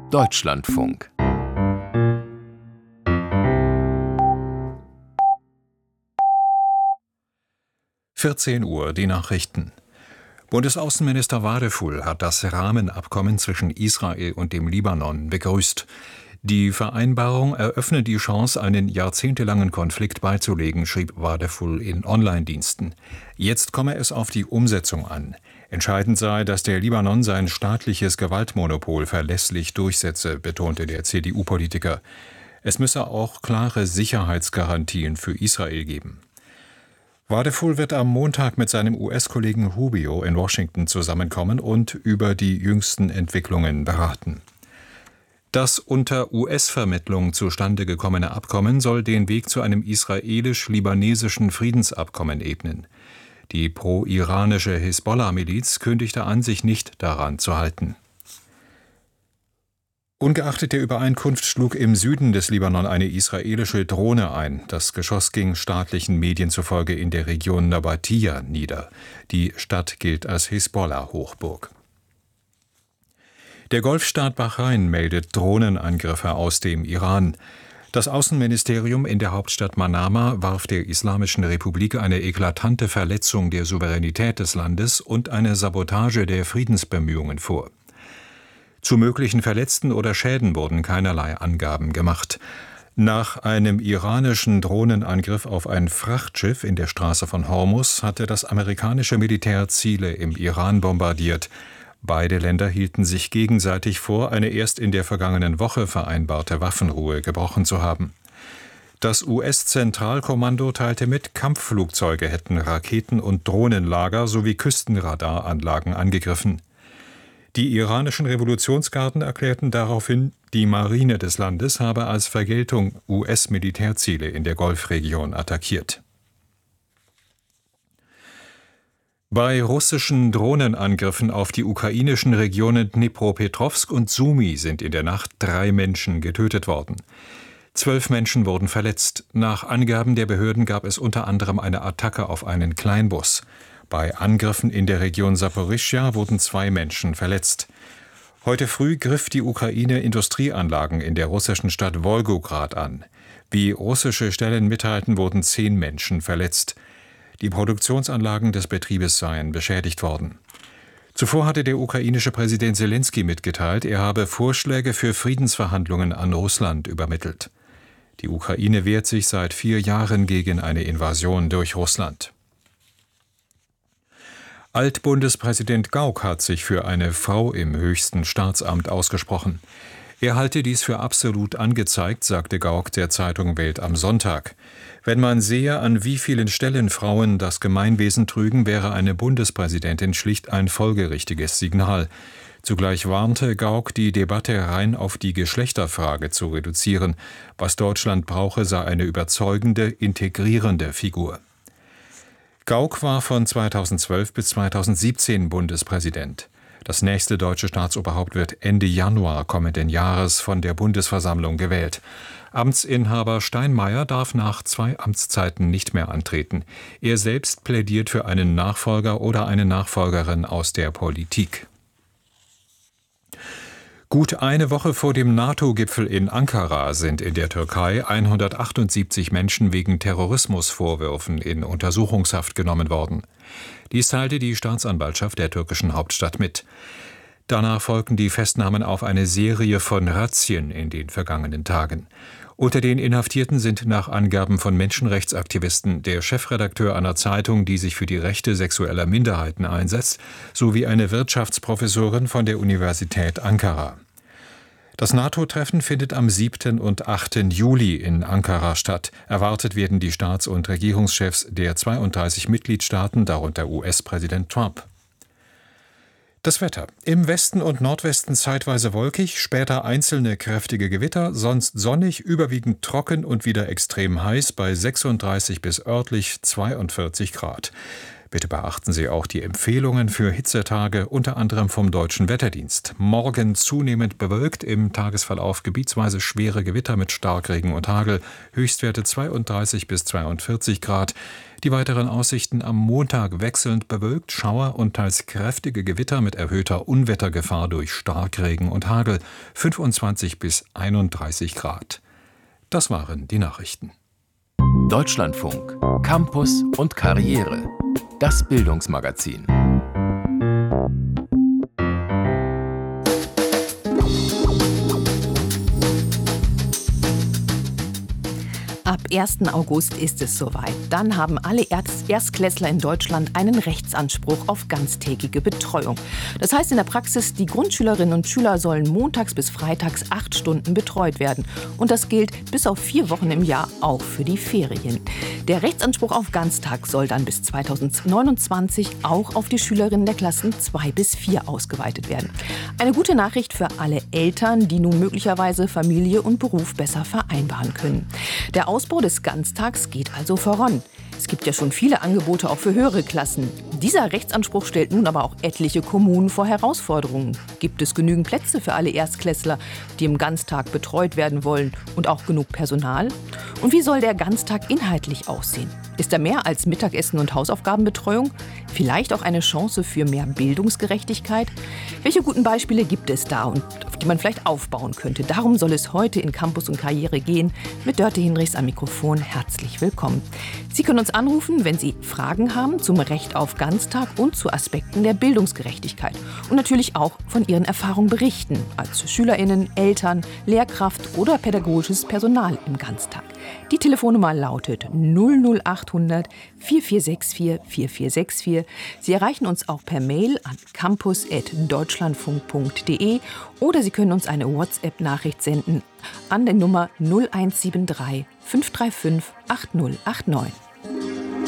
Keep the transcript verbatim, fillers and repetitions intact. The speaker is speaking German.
Deutschlandfunk. vierzehn Uhr, die Nachrichten. Bundesaußenminister Wadefull hat das Rahmenabkommen zwischen Israel und dem Libanon begrüßt. Die Vereinbarung eröffne die Chance, einen jahrzehntelangen Konflikt beizulegen, schrieb Wadefull in Online-Diensten. Jetzt komme es auf die Umsetzung an. Entscheidend sei, dass der Libanon sein staatliches Gewaltmonopol verlässlich durchsetze, betonte der C D U-Politiker. Es müsse auch klare Sicherheitsgarantien für Israel geben. Wadefull wird am Montag mit seinem U S-Kollegen Rubio in Washington zusammenkommen und über die jüngsten Entwicklungen beraten. Das unter U S-Vermittlung zustande gekommene Abkommen soll den Weg zu einem israelisch-libanesischen Friedensabkommen ebnen. Die pro-iranische Hisbollah-Miliz kündigte an, sich nicht daran zu halten. Ungeachtet der Übereinkunft schlug im Süden des Libanon eine israelische Drohne ein. Das Geschoss ging staatlichen Medien zufolge in der Region Nabatiya nieder. Die Stadt gilt als Hisbollah-Hochburg. Der Golfstaat Bahrain meldet Drohnenangriffe aus dem Iran. Das Außenministerium in der Hauptstadt Manama warf der Islamischen Republik eine eklatante Verletzung der Souveränität des Landes und eine Sabotage der Friedensbemühungen vor. Zu möglichen Verletzten oder Schäden wurden keinerlei Angaben gemacht. Nach einem iranischen Drohnenangriff auf ein Frachtschiff in der Straße von Hormuz hatte das amerikanische Militär Ziele im Iran bombardiert. Beide Länder hielten sich gegenseitig vor, eine erst in der vergangenen Woche vereinbarte Waffenruhe gebrochen zu haben. Das U S-Zentralkommando teilte mit, Kampfflugzeuge hätten Raketen- und Drohnenlager sowie Küstenradaranlagen angegriffen. Die iranischen Revolutionsgarden erklärten daraufhin, die Marine des Landes habe als Vergeltung U S-Militärziele in der Golfregion attackiert. Bei russischen Drohnenangriffen auf die ukrainischen Regionen Dnipropetrovsk und Sumy sind in der Nacht drei Menschen getötet worden. Zwölf Menschen wurden verletzt. Nach Angaben der Behörden gab es unter anderem eine Attacke auf einen Kleinbus. Bei Angriffen in der Region Saporischschja wurden zwei Menschen verletzt. Heute früh griff die Ukraine Industrieanlagen in der russischen Stadt Wolgograd an. Wie russische Stellen mitteilten, wurden zehn Menschen verletzt. Die Produktionsanlagen des Betriebes seien beschädigt worden. Zuvor hatte der ukrainische Präsident Selenskyj mitgeteilt, er habe Vorschläge für Friedensverhandlungen an Russland übermittelt. Die Ukraine wehrt sich seit vier Jahren gegen eine Invasion durch Russland. Altbundespräsident Gauck hat sich für eine Frau im höchsten Staatsamt ausgesprochen. Er halte dies für absolut angezeigt, sagte Gauck der Zeitung Welt am Sonntag. Wenn man sehe, an wie vielen Stellen Frauen das Gemeinwesen trügen, wäre eine Bundespräsidentin schlicht ein folgerichtiges Signal. Zugleich warnte Gauck, die Debatte rein auf die Geschlechterfrage zu reduzieren. Was Deutschland brauche, sei eine überzeugende, integrierende Figur. Gauck war von zweitausendzwölf bis zweitausendsiebzehn Bundespräsident. Das nächste deutsche Staatsoberhaupt wird Ende Januar kommenden Jahres von der Bundesversammlung gewählt. Amtsinhaber Steinmeier darf nach zwei Amtszeiten nicht mehr antreten. Er selbst plädiert für einen Nachfolger oder eine Nachfolgerin aus der Politik. Gut eine Woche vor dem NATO-Gipfel in Ankara sind in der Türkei hundertachtundsiebzig Menschen wegen Terrorismusvorwürfen in Untersuchungshaft genommen worden. Dies teilte die Staatsanwaltschaft der türkischen Hauptstadt mit. Danach folgten die Festnahmen auf eine Serie von Razzien in den vergangenen Tagen. Unter den Inhaftierten sind nach Angaben von Menschenrechtsaktivisten der Chefredakteur einer Zeitung, die sich für die Rechte sexueller Minderheiten einsetzt, sowie eine Wirtschaftsprofessorin von der Universität Ankara. Das NATO-Treffen findet am siebten und achten Juli in Ankara statt. Erwartet werden die Staats- und Regierungschefs der zweiunddreißig Mitgliedstaaten, darunter U S-Präsident Trump. Das Wetter. Im Westen und Nordwesten zeitweise wolkig, später einzelne kräftige Gewitter, sonst sonnig, überwiegend trocken und wieder extrem heiß bei sechsunddreißig bis örtlich zweiundvierzig Grad. Bitte beachten Sie auch die Empfehlungen für Hitzetage, unter anderem vom Deutschen Wetterdienst. Morgen zunehmend bewölkt, im Tagesverlauf gebietsweise schwere Gewitter mit Starkregen und Hagel, Höchstwerte zweiunddreißig bis zweiundvierzig Grad. Die weiteren Aussichten: am Montag wechselnd bewölkt, Schauer und teils kräftige Gewitter mit erhöhter Unwettergefahr durch Starkregen und Hagel, fünfundzwanzig bis einunddreißig Grad. Das waren die Nachrichten. Deutschlandfunk, Campus und Karriere. Das Bildungsmagazin. Ab ersten August ist es soweit. Dann haben alle Erstklässler in Deutschland einen Rechtsanspruch auf ganztägige Betreuung. Das heißt in der Praxis, die Grundschülerinnen und Schüler sollen montags bis freitags acht Stunden betreut werden. Und das gilt bis auf vier Wochen im Jahr auch für die Ferien. Der Rechtsanspruch auf Ganztag soll dann bis zweitausendneunundzwanzig auch auf die Schülerinnen der Klassen zwei bis vier ausgeweitet werden. Eine gute Nachricht für alle Eltern, die nun möglicherweise Familie und Beruf besser vereinbaren können. Der Ausbau des Ganztags geht also voran. Es gibt ja schon viele Angebote auch für höhere Klassen. Dieser Rechtsanspruch stellt nun aber auch etliche Kommunen vor Herausforderungen. Gibt es genügend Plätze für alle Erstklässler, die im Ganztag betreut werden wollen, und auch genug Personal? Und wie soll der Ganztag inhaltlich aussehen? Ist er mehr als Mittagessen und Hausaufgabenbetreuung? Vielleicht auch eine Chance für mehr Bildungsgerechtigkeit? Welche guten Beispiele gibt es da und auf die man vielleicht aufbauen könnte? Darum soll es heute in Campus und Karriere gehen. Mit Dörte Hinrichs am Mikrofon. Herzlich willkommen. Sie können uns anrufen, wenn Sie Fragen haben zum Recht auf Ganztag und zu Aspekten der Bildungsgerechtigkeit. Und natürlich auch von Ihren Erfahrungen berichten, als SchülerInnen, Eltern, Lehrkraft oder pädagogisches Personal im Ganztag. Die Telefonnummer lautet null null achthundert vier vier sechs vier vier vier sechs vier. Sie erreichen uns auch per Mail an campus at deutschlandfunk punkt de oder Sie können uns eine WhatsApp-Nachricht senden an der Nummer null eins sieben drei fünf drei fünf acht null acht neun.